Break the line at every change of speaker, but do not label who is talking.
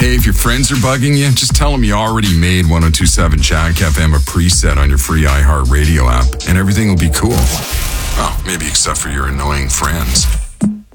Hey, if your friends are bugging you, just tell them you already made 102.7 Chatk FM a preset on your free iHeartRadio app, and everything will be cool. Well, maybe except for your annoying friends.